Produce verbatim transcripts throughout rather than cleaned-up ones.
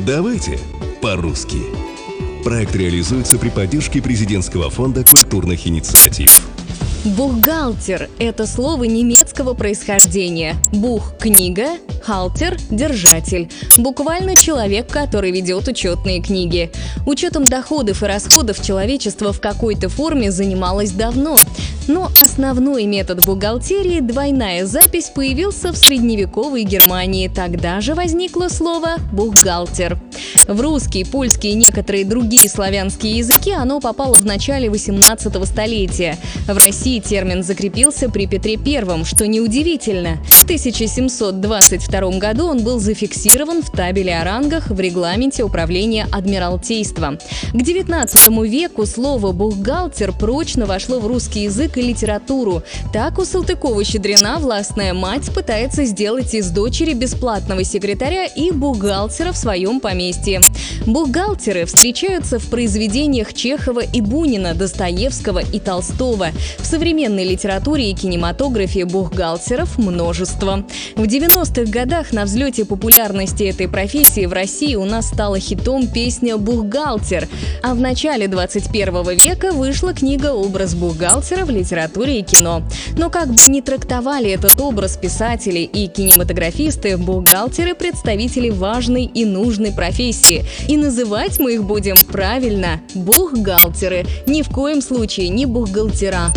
Давайте по-русски. Проект реализуется при поддержке Президентского фонда культурных инициатив. Бухгалтер – это слово немецкого происхождения. Бух – книга, халтер – держатель. Буквально человек, который ведет учетные книги. Учетом доходов и расходов человечество в какой-то форме занималось давно. Но основной метод бухгалтерии, двойная запись, появился в средневековой Германии. Тогда же возникло слово «бухгалтер». В русский, польский и некоторые другие славянские языки оно попало в начале восемнадцатого столетия. В России термин закрепился при Петре Первом, что неудивительно. В тысяча семьсот двадцать втором году он был зафиксирован в табеле о рангах в регламенте управления Адмиралтейства. К девятнадцатому веку слово «бухгалтер» прочно вошло в русский язык и литературу. Так у Салтыкова-Щедрина властная мать пытается сделать из дочери бесплатного секретаря и бухгалтера в своем поместье. Бухгалтеры встречаются в произведениях Чехова и Бунина, Достоевского и Толстого. В современной литературе и кинематографе бухгалтеров множество. В девяностых годах на взлете популярности этой профессии в России у нас стала хитом песня «Бухгалтер», а в начале двадцать первого века вышла книга «Образ бухгалтера в литературе и кино». Но как бы ни трактовали этот образ писатели и кинематографисты, бухгалтеры – представители важной и нужной профессии. И называть мы их будем правильно – бухгалтеры. Ни в коем случае не бухгалтера.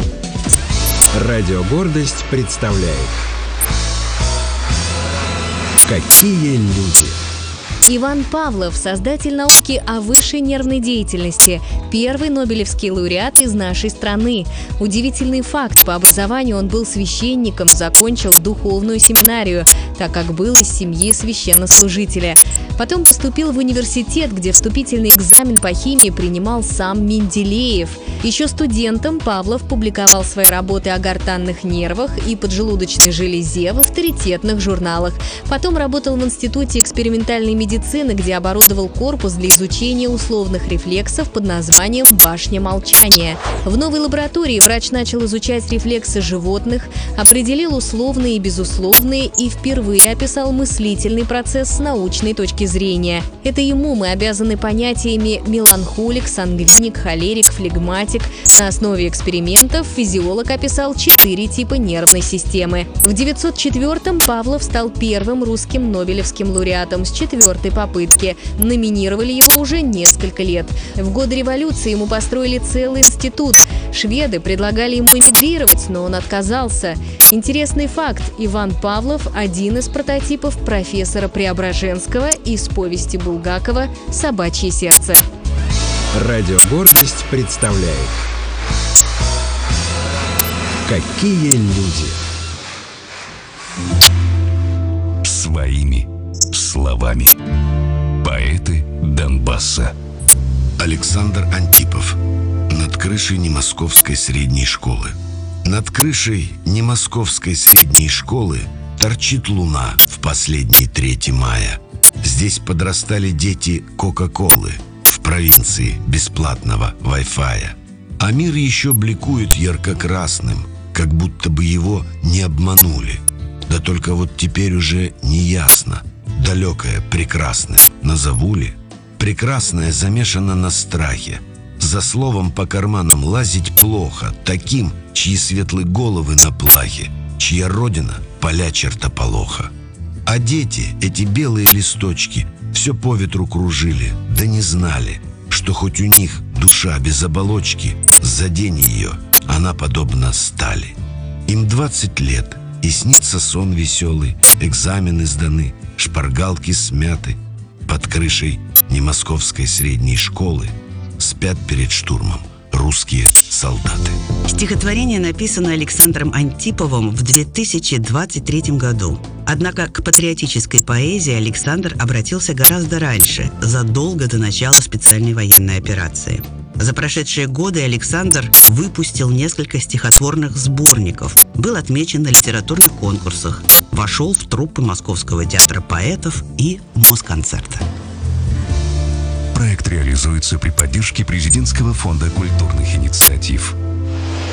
Радио «Гордость» представляет «Какие люди». Иван Павлов – создатель науки о высшей нервной деятельности, первый нобелевский лауреат из нашей страны. Удивительный факт – по образованию он был священником, закончил духовную семинарию, так как был из семьи священнослужителя. Потом поступил в университет, где вступительный экзамен по химии принимал сам Менделеев. Еще студентом Павлов публиковал свои работы о гортанных нервах и поджелудочной железе в авторитетных журналах. Потом работал в Институте экспериментальной медицины, где оборудовал корпус для изучения условных рефлексов под названием «Башня молчания». В новой лаборатории врач начал изучать рефлексы животных, определил условные и безусловные и впервые описал мыслительный процесс с научной точки зрения. Это ему мы обязаны понятиями меланхолик, сангвиник, холерик, флегматик. На основе экспериментов физиолог описал четыре типа нервной системы. В девятьсот четвёртом Павлов стал первым русским нобелевским лауреатом с четвертой попытки. Номинировали его уже несколько лет. В годы революции ему построили целый институт. Шведы предлагали ему эмигрировать, но он отказался. Интересный факт: Иван Павлов – один из прототипов профессора Преображенского из повести Булгакова «Собачье сердце». Радио «Гордость» представляет «Какие люди». Своими словами. Поэты Донбасса. Александр Антипов. Над крышей немосковской средней школы. Над крышей немосковской средней школы торчит луна в последний третий мая. Здесь подрастали дети Кока-Колы, в провинции бесплатного Wi-Fi. А мир еще бликует ярко-красным, как будто бы его не обманули. Да только вот теперь уже не ясно, далекое прекрасное назову ли? Прекрасное замешано на страхе. За словом по карманам лазить плохо таким, чьи светлые головы на плахе, чья родина — поля чертополоха. А дети, эти белые листочки, все по ветру кружили, да не знали, что хоть у них душа без оболочки, задень ее, она подобна стали. Им двадцать лет, и снится сон веселый, экзамены сданы, шпаргалки смяты. Под крышей немосковской средней школы спят перед штурмом русские солдаты. Стихотворение написано Александром Антиповым в две тысячи двадцать третьем году. Однако к патриотической поэзии Александр обратился гораздо раньше, задолго до начала специальной военной операции. За прошедшие годы Александр выпустил несколько стихотворных сборников, был отмечен на литературных конкурсах, вошел в труппы Московского театра поэтов и Москонцерта. Проект реализуется при поддержке Президентского фонда культурных инициатив.